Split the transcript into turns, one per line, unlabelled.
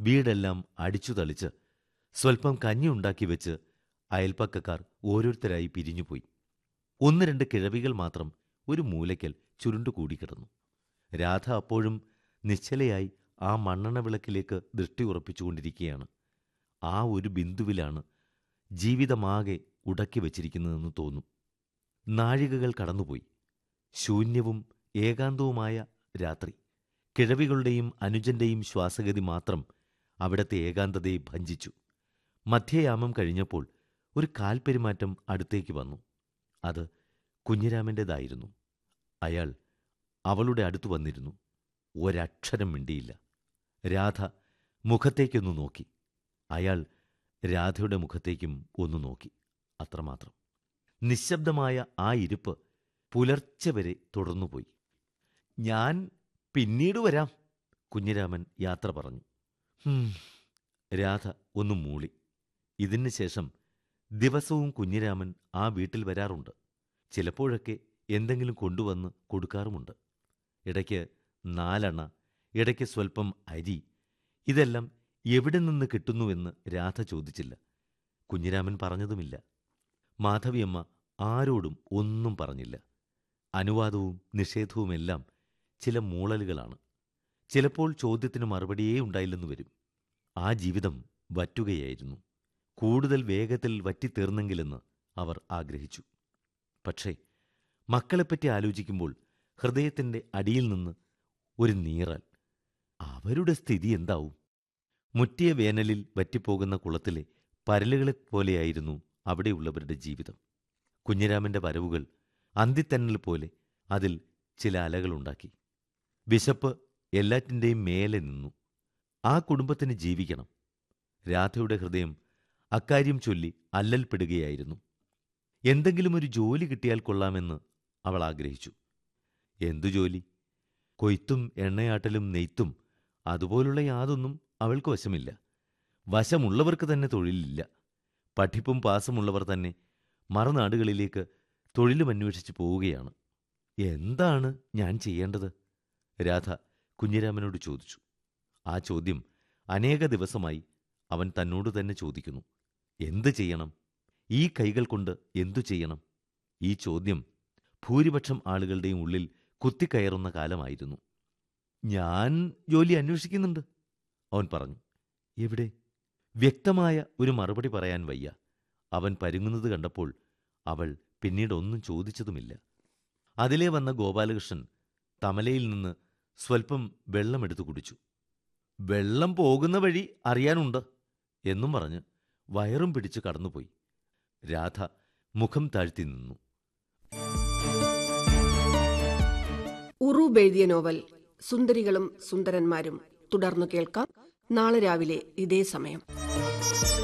വീടെല്ലാം അടിച്ചു തളിച്ച് സ്വൽപ്പം കഞ്ഞിയുണ്ടാക്കി വെച്ച് അയൽപ്പക്കക്കാർ ഓരോരുത്തരായി പിരിഞ്ഞുപോയി. 1-2 കിഴവികൾ മാത്രം ഒരു മൂലയ്ക്കൽ ചുരുണ്ടുകൂടിക്കിടന്നു. രാധ അപ്പോഴും നിശ്ചലയായി ആ മണ്ണെണ്ണ വിളക്കിലേക്ക് ദൃഷ്ടി ഉറപ്പിച്ചുകൊണ്ടിരിക്കുകയാണ്. ആ ഒരു ബിന്ദുവിലാണ് ജീവിതമാകെ ഉടക്കി വച്ചിരിക്കുന്നതെന്ന് തോന്നും. നാഴികകൾ കടന്നുപോയി. ശൂന്യവും ഏകാന്തവുമായ രാത്രി. കിഴവികളുടെയും അനുജന്റെയും ശ്വാസഗതി മാത്രം അവിടത്തെ ഏകാന്തതയെ ഭഞ്ജിച്ചു. മധ്യയാമം കഴിഞ്ഞപ്പോൾ ഒരു കാൽപ്പെരുമാറ്റം അടുത്തേക്ക് വന്നു. അത് കുഞ്ഞിരാമൻ്റേതായിരുന്നു. അയാൾ അവളുടെ അടുത്തു വന്നിരുന്നു. ഒരക്ഷരം മിണ്ടിയില്ല. രാധ മുഖത്തേക്കൊന്നു നോക്കി. അയാൾ രാധയുടെ മുഖത്തേക്കും ഒന്നു നോക്കി. അത്രമാത്രം. നിശബ്ദമായ ആ ഇരിപ്പ് പുലർച്ചെ വരെ തുടർന്നുപോയി. "ഞാൻ പിന്നീട് വരാം," കുഞ്ഞിരാമൻ യാത്ര പറഞ്ഞു. രാധ ഒന്ന് മൂളി. ഇതിന് ശേഷം ദിവസവും കുഞ്ഞിരാമൻ ആ വീട്ടിൽ വരാറുണ്ട്. ചിലപ്പോഴൊക്കെ എന്തെങ്കിലും കൊണ്ടുവന്ന് കൊടുക്കാറുമുണ്ട്. ഇടയ്ക്ക് 4 അണ, ഇടയ്ക്ക് സ്വൽപ്പം അരി. ഇതെല്ലാം എവിടെ നിന്ന് കിട്ടുന്നുവെന്ന് രാധ ചോദിച്ചില്ല. കുഞ്ഞിരാമൻ പറഞ്ഞതുമില്ല. മാധവിയമ്മ ആരോടും ഒന്നും പറഞ്ഞില്ല. അനുവാദവും നിഷേധവുമെല്ലാം ചില മൂളലുകളാണ്. ചിലപ്പോൾ ചോദ്യത്തിന് മറുപടിയേ ഉണ്ടായില്ലെന്നു വരും. ആ ജീവിതം വറ്റുകയായിരുന്നു. കൂടുതൽ വേഗത്തിൽ വറ്റിത്തീർന്നെങ്കിലെന്ന് അവർ ആഗ്രഹിച്ചു. പക്ഷേ മക്കളെപ്പറ്റി ആലോചിക്കുമ്പോൾ ഹൃദയത്തിൻ്റെ അടിയിൽ നിന്ന് ഒരു നീറൽ. അവരുടെ സ്ഥിതി എന്താവും? മുറ്റിയ വേനലിൽ വറ്റിപ്പോകുന്ന കുളത്തിലെ പരലുകളെപ്പോലെയായിരുന്നു അവിടെയുള്ളവരുടെ ജീവിതം. കുഞ്ഞിരാമൻ്റെ വരവുകൾ അന്തിത്തന്നൽ പോലെ അതിൽ ചില അലകളുണ്ടാക്കി. വിശപ്പ് എല്ലാറ്റിൻ്റെയും മേലെ നിന്നു. ആ കുടുംബത്തിന് ജീവിക്കണം. രാധയുടെ ഹൃദയം അക്കാര്യം ചൊല്ലി അല്ലൽപ്പെടുകയായിരുന്നു. എന്തെങ്കിലും ഒരു ജോലി കിട്ടിയാൽ കൊള്ളാമെന്ന് അവൾ ആഗ്രഹിച്ചു. എന്തു ജോലി? കൊയ്ത്തും എണ്ണയാട്ടലും നെയ്ത്തും അതുപോലുള്ള യാതൊന്നും അവൾക്ക് വശമില്ല. വശമുള്ളവർക്ക് തന്നെ തൊഴിലില്ല. പഠിപ്പും പാസമുള്ളവർ തന്നെ മറുനാടുകളിലേക്ക് തൊഴിലും അന്വേഷിച്ച് പോവുകയാണ്. എന്താണ് ഞാൻ ചെയ്യേണ്ടത്? രാധ കുഞ്ഞിരാമനോട് ചോദിച്ചു. ആ ചോദ്യം അനേക ദിവസമായി അവൻ തന്നോട് തന്നെ ചോദിക്കുന്നു. എന്തു ചെയ്യണം? ഈ കൈകൾ കൊണ്ട് എന്തു ചെയ്യണം? ഈ ചോദ്യം ഭൂരിപക്ഷം ആളുകളുടെയും ഉള്ളിൽ കുത്തിക്കയറുന്ന കാലമായിരുന്നു. "ഞാൻ ജോലി അന്വേഷിക്കുന്നുണ്ട്," അവൻ പറഞ്ഞു. "എവിടെ?" വ്യക്തമായ ഒരു മറുപടി പറയാൻ വയ്യ. അവൻ പരുങ്ങുന്നത് കണ്ടപ്പോൾ അവൾ പിന്നീടൊന്നും ചോദിച്ചതുമില്ല. അതിലേ വന്ന ഗോപാലകൃഷ്ണൻ തമലയിൽ നിന്ന് സ്വൽപ്പം വെള്ളമെടുത്തു കുടിച്ചു. "വെള്ളം പോകുന്ന വഴി അറിയാനുണ്ട്," എന്നും പറഞ്ഞ് വയറും പിടിച്ച് കടന്നുപോയി. രാധ മുഖം താഴ്ത്തി നിന്നു.
ഉറൂബ് എഴുതിയ നോവൽ സുന്ദരികളും സുന്ദരന്മാരും തുടർന്നു കേൾക്കാം നാളെ രാവിലെ ഇതേ സമയം.